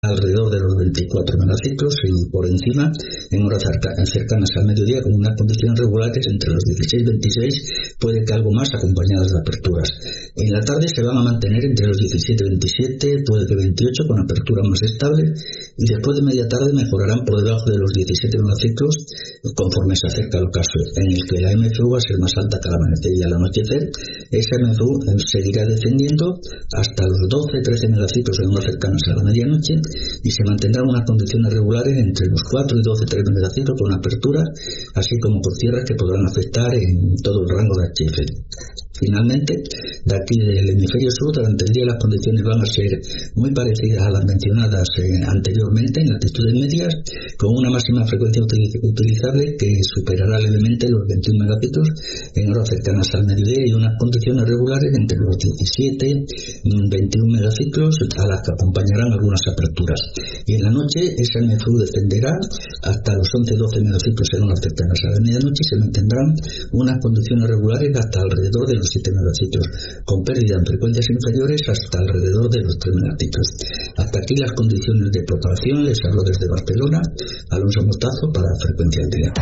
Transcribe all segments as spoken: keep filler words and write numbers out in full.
alrededor de los veinticuatro megaciclos y por encima en horas cercanas al mediodía con unas condiciones regulares entre los dieciséis y veintiséis, puede que algo más acompañadas de aperturas. En la tarde se van a mantener entre los diecisiete y veintisiete, puede que veintiocho con apertura más estable, y después de media tarde mejorarán por debajo de los diecisiete megaciclos conforme se acerca el ocaso, en el que la M C U va a ser más alta que al amanecer y al anochecer. Esa M C U seguirá descendiendo hasta los doce a trece megaciclos en horas cercanas a la medianoche, y se mantendrán unas condiciones regulares entre los cuatro y doce a tres megaciclos con apertura, así como por cierres que podrán afectar en todo el rango de H F. Finalmente, de aquí del hemisferio sur, durante el día las condiciones van a ser muy parecidas a las mencionadas eh, anteriormente en altitudes medias, con una máxima frecuencia utilizable que superará levemente los veintiún megaciclos en horas cercanas al mediodía, y unas condiciones regulares entre los diecisiete y veintiún megaciclos a las que acompañarán algunas aperturas. Y en la noche esa M C U descenderá hasta los once a doce megaciclos en horas cercanas a la medianoche, y se mantendrán unas condiciones regulares hasta alrededor de los siete megaciclos, con pérdida en frecuencias inferiores hasta alrededor de los tres megaciclos. Hasta aquí las condiciones de propagación. Les hablo desde Barcelona, Alonso Mostazo para Frecuencia al Día.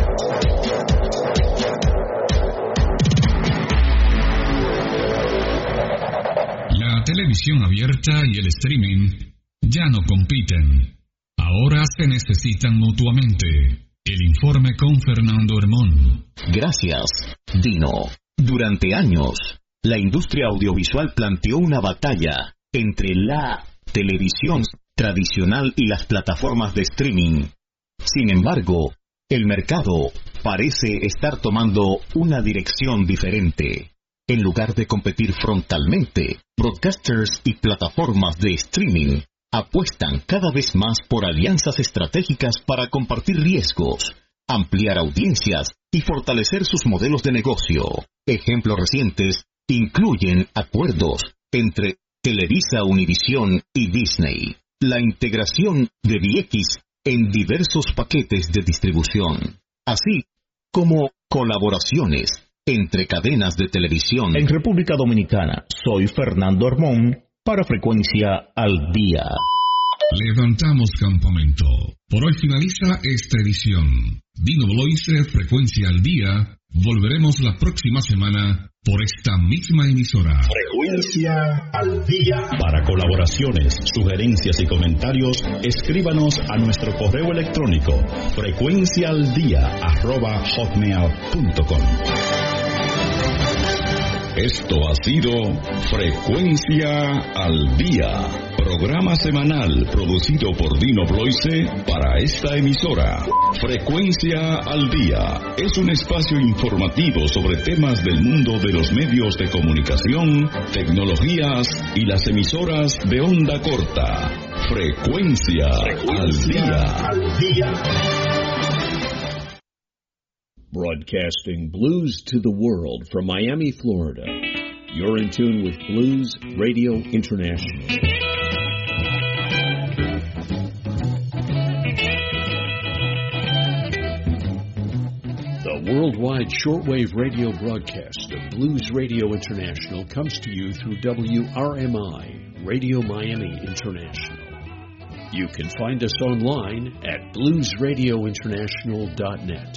La televisión abierta y el streaming ya no compiten. Ahora se necesitan mutuamente. El informe con Fernando Hermón. Gracias, Dino. Durante años, la industria audiovisual planteó una batalla entre la televisión tradicional y las plataformas de streaming. Sin embargo, el mercado parece estar tomando una dirección diferente. En lugar de competir frontalmente, broadcasters y plataformas de streaming apuestan cada vez más por alianzas estratégicas para compartir riesgos, ampliar audiencias y fortalecer sus modelos de negocio. Ejemplos recientes incluyen acuerdos entre Televisa, Univisión y Disney, la integración de V X en diversos paquetes de distribución, así como colaboraciones entre cadenas de televisión. En República Dominicana, soy Fernando Hermón para Frecuencia al Día. Levantamos campamento. Por hoy finaliza esta edición. Dino Bloise, Frecuencia al Día. Volveremos la próxima semana por esta misma emisora. Frecuencia al Día. Para colaboraciones, sugerencias y comentarios, escríbanos a nuestro correo electrónico frecuenciaaldia arroba hotmail punto com. Esto ha sido Frecuencia al Día, programa semanal producido por Dino Bloise para esta emisora. Frecuencia al Día es un espacio informativo sobre temas del mundo de los medios de comunicación, tecnologías y las emisoras de onda corta. Frecuencia, Frecuencia al Día. Al día. Broadcasting blues to the world from Miami, Florida. You're in tune with Blues Radio International. The worldwide shortwave radio broadcast of Blues Radio International comes to you through W R M I, Radio Miami International. You can find us online at blues radio international dot net.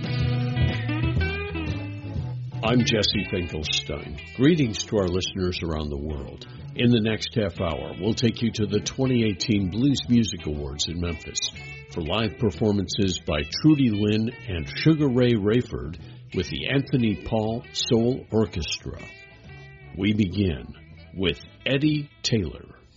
I'm Jesse Finkelstein. Greetings to our listeners around the world. In the next half hour, we'll take you to the twenty eighteen Blues Music Awards in Memphis for live performances by Trudy Lynn and Sugar Ray Rayford with the Anthony Paul Soul Orchestra. We begin with Eddie Taylor.